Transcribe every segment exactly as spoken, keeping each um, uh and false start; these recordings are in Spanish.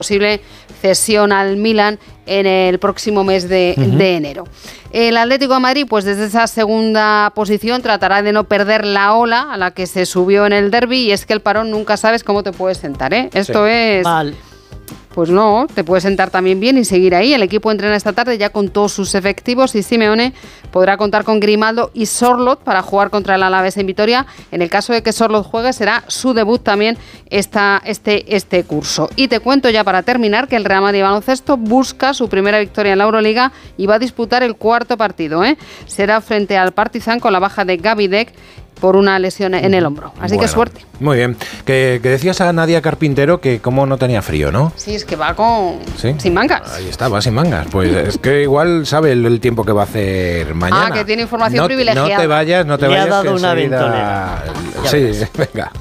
posible cesión al Milan en el próximo mes de, uh-huh. de enero. El Atlético de Madrid, pues desde esa segunda posición tratará de no perder la ola a la que se subió en el derbi, y es que el parón nunca sabes cómo te puedes sentar, ¿eh? Esto sí. es... Mal. Pues no, te puedes sentar también bien y seguir ahí. El equipo entrena esta tarde ya con todos sus efectivos y Simeone podrá contar con Grimaldo y Sorloth para jugar contra el Alavés en Vitoria. En el caso de que Sorloth juegue, será su debut también esta, este, este curso. Y te cuento ya para terminar que el Real Madrid Baloncesto busca su primera victoria en la Euroliga y va a disputar el cuarto partido, ¿eh? Será frente al Partizan con la baja de Gaby Deck por una lesión en el hombro. Así bueno, que suerte. Muy bien. Que, que decías a Nadia Carpintero que como no tenía frío, ¿no? Sí, es que va con ¿Sí? sin mangas. Ahí está, va sin mangas. Pues es que igual sabe el, el tiempo que va a hacer mañana. Ah, que tiene información no, privilegiada. No te vayas, no te Le vayas. Le ha dado una enseguida... ventolera. Sí, venga.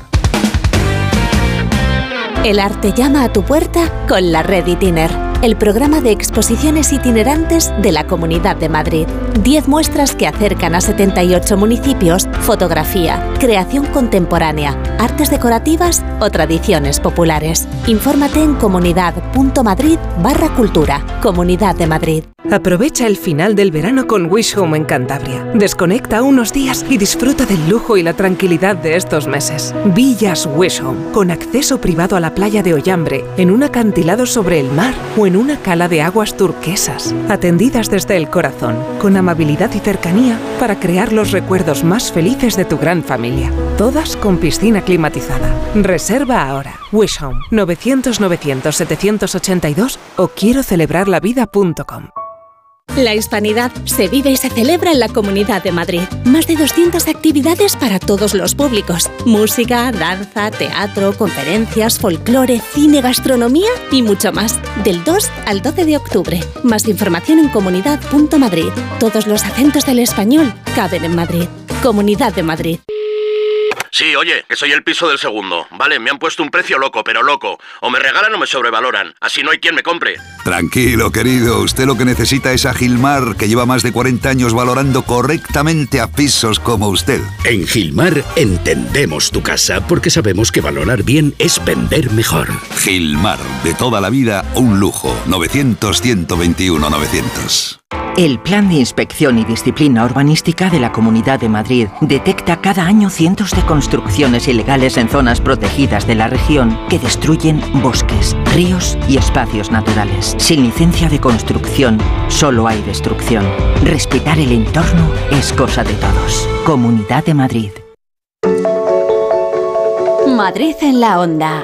El arte llama a tu puerta con la Red Itiner, el programa de exposiciones itinerantes de la Comunidad de Madrid. Diez muestras que acercan a setenta y ocho municipios, fotografía, creación contemporánea, artes decorativas o tradiciones populares. Infórmate en comunidad.madrid barra cultura. Comunidad de Madrid. Aprovecha el final del verano con Wish Home en Cantabria. Desconecta unos días y disfruta del lujo y la tranquilidad de estos meses. Villas Wish Home, con acceso privado a la playa de Ollambre, en un acantilado sobre el mar o en una cala de aguas turquesas. Atendidas desde el corazón, con amabilidad y cercanía para crear los recuerdos más felices de tu gran familia. Todas con piscina climatizada. Reserva ahora. Wish Home, novecientos novecientos setecientos ochenta y dos o quiero celebrar la vida punto com. La hispanidad se vive y se celebra en la Comunidad de Madrid. Más de doscientas actividades para todos los públicos. Música, danza, teatro, conferencias, folclore, cine, gastronomía y mucho más. Del dos al doce de octubre. Más información en comunidad punto madrid. Todos los acentos del español caben en Madrid. Comunidad de Madrid. Sí, oye, que soy el piso del segundo. Vale, me han puesto un precio loco, pero loco. O me regalan o me sobrevaloran. Así no hay quien me compre. Tranquilo, querido. Usted lo que necesita es a Gilmar, que lleva más de cuarenta años valorando correctamente a pisos como usted. En Gilmar entendemos tu casa porque sabemos que valorar bien es vender mejor. Gilmar, de toda la vida, un lujo. novecientos, ciento veintiuno, novecientos. El Plan de Inspección y Disciplina Urbanística de la Comunidad de Madrid detecta cada año cientos de construcciones ilegales en zonas protegidas de la región que destruyen bosques, ríos y espacios naturales. Sin licencia de construcción, solo hay destrucción. Respetar el entorno es cosa de todos. Comunidad de Madrid. Madrid en la onda.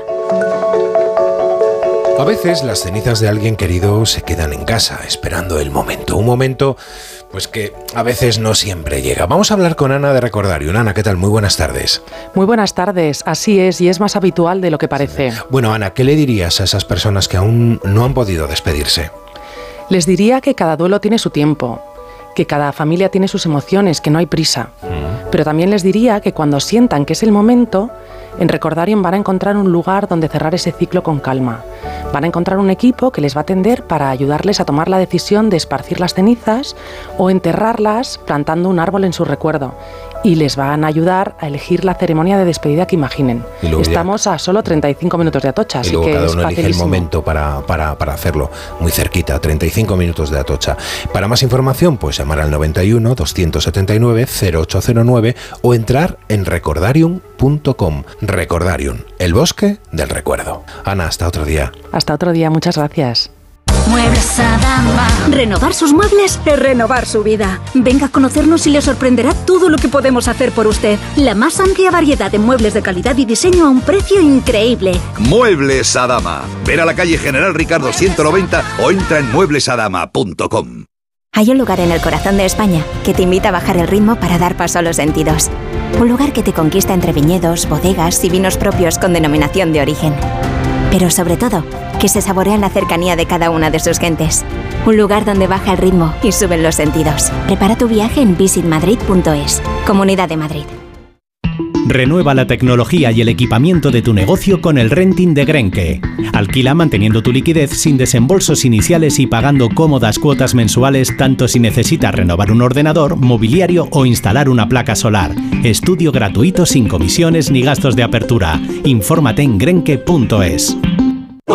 A veces las cenizas de alguien querido se quedan en casa, esperando el momento. Un momento, pues que a veces no siempre llega. Vamos a hablar con Ana de Recordario. Ana, ¿qué tal? Muy buenas tardes. Muy buenas tardes. Así es, y es más habitual de lo que parece. Bueno, Ana, ¿qué le dirías a esas personas que aún no han podido despedirse? Les diría que cada duelo tiene su tiempo, que cada familia tiene sus emociones, que no hay prisa. Mm. Pero también les diría que cuando sientan que es el momento, en Recordarium van a encontrar un lugar donde cerrar ese ciclo con calma. Van a encontrar un equipo que les va a atender para ayudarles a tomar la decisión de esparcir las cenizas o enterrarlas plantando un árbol en su recuerdo. Y les van a ayudar a elegir la ceremonia de despedida que imaginen. Estamos ya a solo treinta y cinco minutos de Atocha, así y luego que cada es uno elige el facilísimo. momento para, para, para hacerlo, muy cerquita, treinta y cinco minutos de Atocha. Para más información, pues llamar al noventa y uno, doscientos setenta y nueve, cero ocho cero nueve o entrar en recordarium punto com. Recordarium, el bosque del recuerdo. Ana, hasta otro día. Hasta otro día, muchas gracias. Muebles Adama. Renovar sus muebles es renovar su vida. Venga a conocernos y le sorprenderá todo lo que podemos hacer por usted. La más amplia variedad de muebles de calidad y diseño a un precio increíble. Muebles Adama. Ven a la calle General Ricardo ciento noventa o entra en muebles adama punto com. Hay un lugar en el corazón de España que te invita a bajar el ritmo para dar paso a los sentidos. Un lugar que te conquista entre viñedos, bodegas y vinos propios con denominación de origen. Pero sobre todo, que se saborea en la cercanía de cada una de sus gentes. Un lugar donde baja el ritmo y suben los sentidos. Prepara tu viaje en visit madrid punto es. Comunidad de Madrid. Renueva la tecnología y el equipamiento de tu negocio con el renting de Grenke. Alquila manteniendo tu liquidez sin desembolsos iniciales y pagando cómodas cuotas mensuales tanto si necesitas renovar un ordenador, mobiliario o instalar una placa solar. Estudio gratuito sin comisiones ni gastos de apertura. Infórmate en grenke punto es.